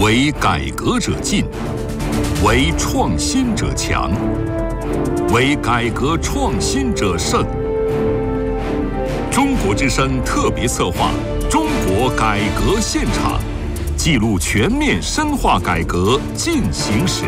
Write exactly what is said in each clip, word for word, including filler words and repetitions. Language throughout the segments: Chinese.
为改革者进，为创新者强，为改革创新者胜。中国之声特别策划《中国改革现场》，记录全面深化改革进行时。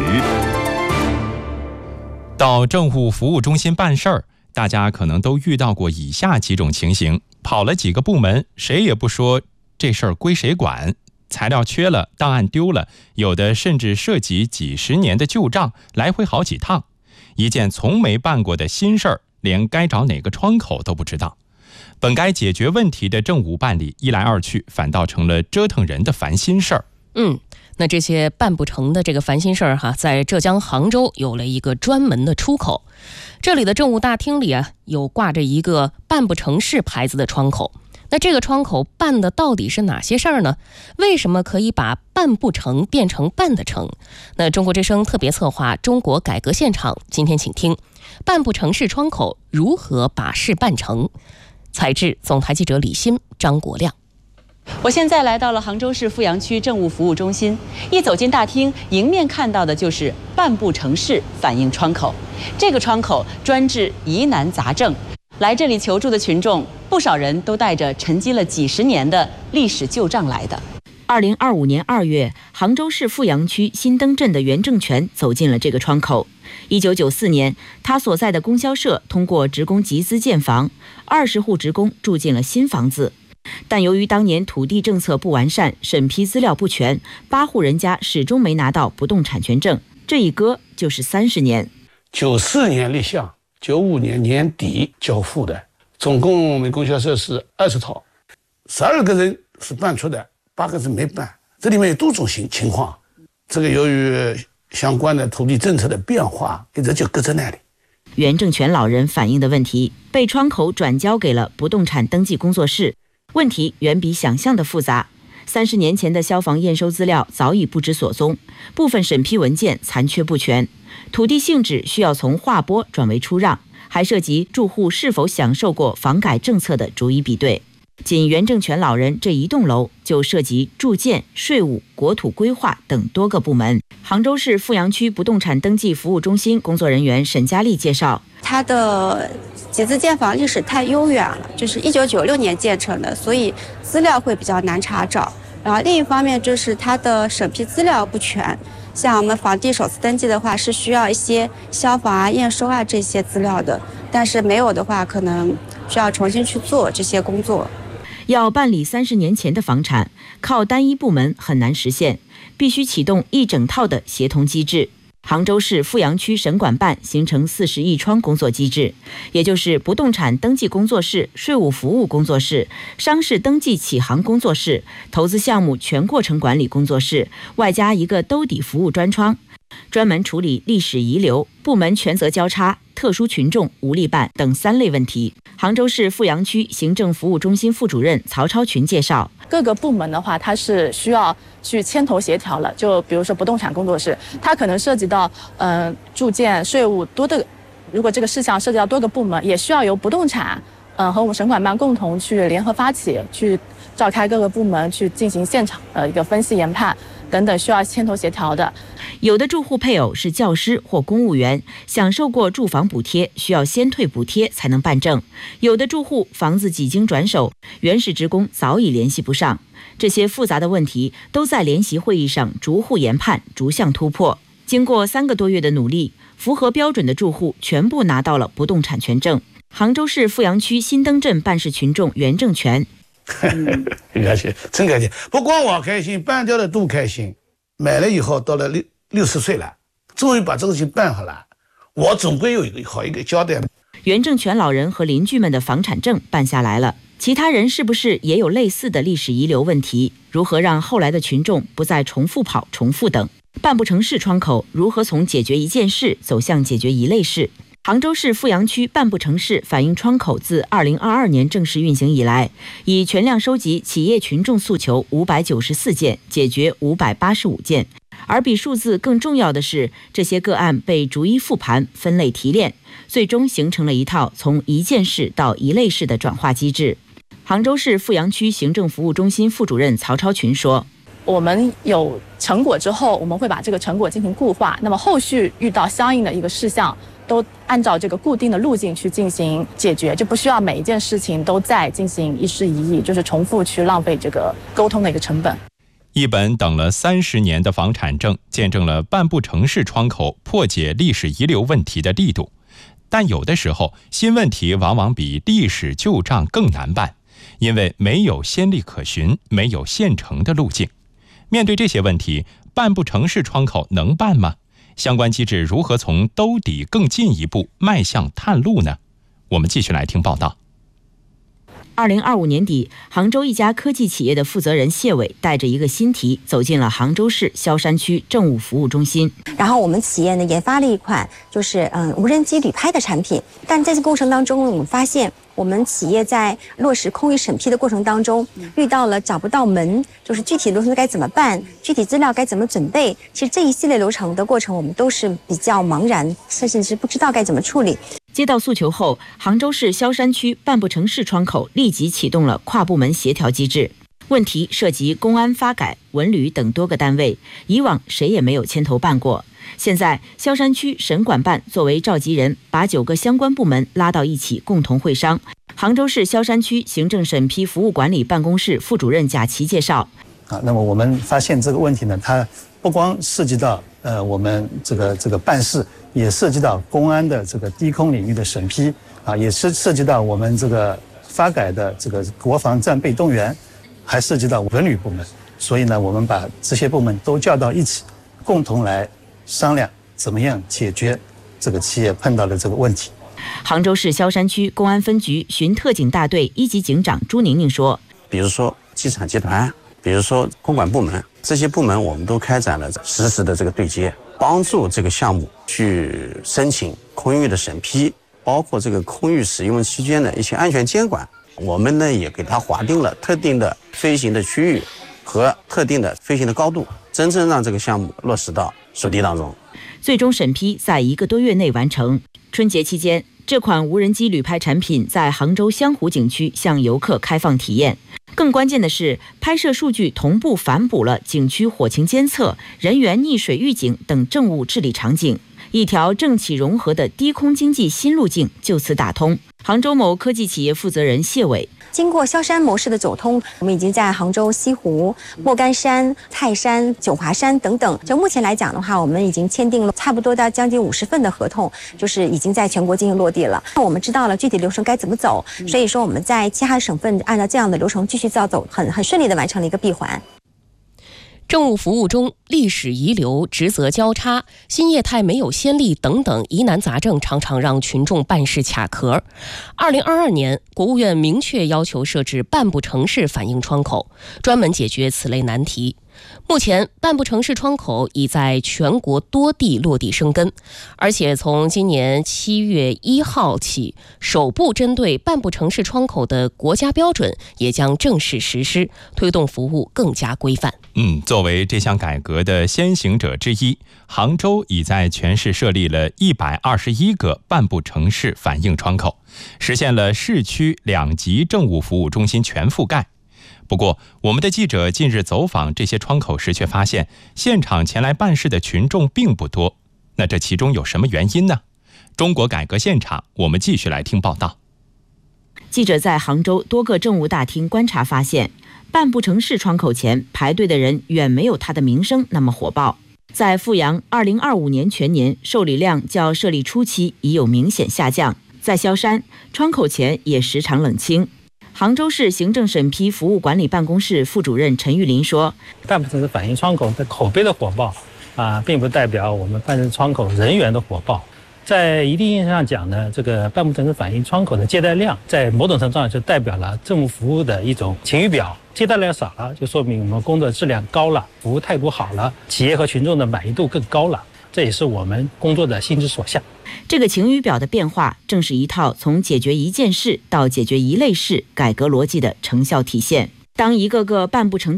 到政务服务中心办事儿，大家可能都遇到过以下几种情形：跑了几个部门，谁也不说这事儿归谁管，材料缺了，档案丢了，有的甚至涉及几十年的旧账，来回好几趟。一件从没办过的新事儿，连该找哪个窗口都不知道。本该解决问题的政务办理，一来二去，反倒成了折腾人的烦心事儿。 嗯，那这些办不成的这个烦心事儿哈，在浙江杭州有了一个专门的出口。这里的政务大厅里啊，有挂着一个办不成事牌子的窗口。那这个窗口办的到底是哪些事儿呢？为什么可以把办不成变成办得成？那中国之声特别策划《中国改革现场》，今天请听办不成事窗口如何把事办成。采制总台记者李欣、张国亮。 我现在来到了杭州市富阳区政务服务中心，一走进大厅，迎面看到的就是办不成事反映窗口。这个窗口专治疑难杂症，来这里求助的群众，不少人都带着沉积了几十年的历史旧账来的。 二零二五年二月，杭州市富阳区新登镇的袁正全走进了这个窗口。一九九四年，他所在的供销社通过职工集资建房，二十户职工住进了新房子。但由于当年土地政策不完善，审批资料不全，八户人家始终没拿到不动产权证，这一搁就是三十年。 九四年立项，九五年年底交付的，总共我们供销社是二十套，十二个人是办出的，八个人没办，这里面有多种情情况。这个由于相关的土地政策的变化，一直就搁在那里。 袁正全老人反映的问题被窗口转交给了不动产登记工作室，问题远比想象的复杂。三十年前的消防验收资料早已不知所踪，部分审批文件残缺不全，土地性质需要从划拨转为出让，还涉及住户是否享受过房改政策的逐一比对。仅袁正全老人这一栋楼就涉及住建、税务、国土规划等多个部门。杭州市富阳区不动产登记服务中心工作人员沈佳丽介绍， 它的集资建房历史太悠远了，就是一九九六年建成的，所以资料会比较难查找。然后另一方面就是它的审批资料不全，像我们房地首次登记的话是需要一些消防啊、验收啊这些资料的，但是没有的话可能需要重新去做这些工作。 要办理三十年前的房产，靠单一部门很难实现，必须启动一整套的协同机制。杭州市富阳区审管办形成四十亿窗工作机制，也就是不动产登记工作室、税务服务工作室、商事登记启航工作室、投资项目全过程管理工作室，外加一个兜底服务专窗，专门处理历史遗留、部门权责交叉、特殊群众无力办等三类问题。杭州市富阳区行政服务中心副主任曹超群介绍， 各个部门的话，它是需要去牵头协调了。就比如说不动产工作室，它可能涉及到嗯、呃、住建、税务多的，如果这个事项涉及到多个部门，也需要由不动产嗯、呃、和我们审管办共同去联合发起，去召开各个部门去进行现场呃一个分析研判等等，需要牵头协调的。 有的住户配偶是教师或公务员，享受过住房补贴，需要先退补贴才能办证；有的住户房子几经转手，原始职工早已联系不上。这些复杂的问题都在联席会议上逐户研判，逐项突破。经过三个多月的努力，符合标准的住户全部拿到了不动产权证。杭州市富阳区新登镇办事群众袁正全， 很开心，真开心。不光我开心，办掉的都开心。买了以后，到了六六十岁了，终于把这个事情办好了，我总归有一个好一个交代。 袁正全老人和邻居们的房产证办下来了，其他人是不是也有类似的历史遗留问题？如何让后来的群众不再重复跑、重复等？办不成事窗口如何从解决一件事走向解决一类事？杭州市富阳区办不成事反映窗口自二零二二年正式运行以来，已全量收集企业群众诉求五百九十四件，解决五百八十五件。而比数字更重要的是，这些个案被逐一复盘、分类提炼，最终形成了一套从一件事到一类事的转化机制。杭州市富阳区行政服务中心副主任曹超群说， 我们有成果之后，我们会把这个成果进行固化，那么后续遇到相应的一个事项，都按照这个固定的路径去进行解决，就不需要每一件事情都再进行一事一议，就是重复去浪费这个沟通的一个成本。 一本等了三十年的房产证，见证了半部城市窗口破解历史遗留问题的力度。但有的时候，新问题往往比历史旧账更难办，因为没有先例可循，没有现成的路径。面对这些问题，半部城市窗口能办吗？相关机制如何从兜底更进一步迈向探路呢？我们继续来听报道。 二零二五年底，杭州一家科技企业的负责人谢伟带着一个新题走进了杭州市萧山区政务服务中心。 然后我们企业呢研发了一款就是嗯无人机旅拍的产品，但在这过程当中，我们发现我们企业在落实空域审批的过程当中，遇到了找不到门，就是具体流程该怎么办，具体资料该怎么准备。其实这一系列流程的过程，我们都是比较茫然，甚至是不知道该怎么处理。 接到诉求后，杭州市萧山区半部城市窗口立即启动了跨部门协调机制。问题涉及公安、发改、文旅等多个单位，以往谁也没有牵头办过。现在，萧山区省管办作为召集人，把九个相关部门拉到一起共同会商。杭州市萧山区行政审批服务管理办公室副主任贾琦介绍： 啊，那么我们发现这个问题呢，它不光涉及到呃我们这个这个办事，也涉及到公安的这个低空领域的审批啊，也是涉及到我们这个发改的这个国防战备动员，还涉及到文旅部门。所以呢，我们把这些部门都叫到一起，共同来商量怎么样解决这个企业碰到的这个问题。 杭州市萧山区公安分局巡特警大队一级警长朱宁宁说： 比如说机场集团，比如说空管部门，这些部门我们都开展了实时的这个对接，帮助这个项目去申请空域的审批，包括这个空域使用期间的一些安全监管。我们呢也给它划定了特定的飞行的区域和特定的飞行的高度，真正让这个项目落实到实地当中。 最终审批在一个多月内完成。春节期间，这款无人机旅拍产品在杭州湘湖景区向游客开放体验。更关键的是，拍摄数据同步反哺了景区火情监测、人员溺水预警等政务治理场景，一条政企融合的低空经济新路径就此打通。杭州某科技企业负责人谢伟： 经过萧山模式的走通，我们已经在杭州西湖、莫干山、泰山、九华山等等，就目前来讲的话，我们已经签订了差不多到将近五十份的合同，就是已经在全国进行落地了。我们知道了具体流程该怎么走，所以说我们在其他省份按照这样的流程继续照走，很很顺利的完成了一个闭环。 政务服务中历史遗留、职责交叉、新业态没有先例等等疑难杂症，常常让群众办事卡壳。二零二二年，国务院明确要求设置半部城市反映窗口，专门解决此类难题。目前，半部城市窗口已在全国多地落地生根，而且从今年七月一号起，首部针对半部城市窗口的国家标准也将正式实施，推动服务更加规范。 嗯，作为这项改革的先行者之一，杭州已在全市设立了一百二十一个半部城市反映窗口，实现了市区两级政务服务中心全覆盖。不过，我们的记者近日走访这些窗口时，却发现现场前来办事的群众并不多。那这其中有什么原因呢？中国改革现场，我们继续来听报道。 记者在杭州多个政务大厅观察发现，半部城市窗口前排队的人远没有它的名声那么火爆。在阜阳，二零二五年全年受理量较设立初期已有明显下降。在萧山，窗口前也时常冷清。杭州市行政审批服务管理办公室副主任陈玉林说： 半部城市反映窗口的口碑的火爆啊，并不代表我们办事窗口人员的火爆。在一定意义上讲呢，这个半部城市反映窗口的接待量，在某种程度上就代表了政务服务的一种晴雨表。接待量少了，就说明我们工作质量高了，服务态度好了，企业和群众的满意度更高了。这也是我们工作的心之所向。 这个晴雨表的变化，正是一套从解决一件事到解决一类事改革逻辑的成效体现。当一个个半部城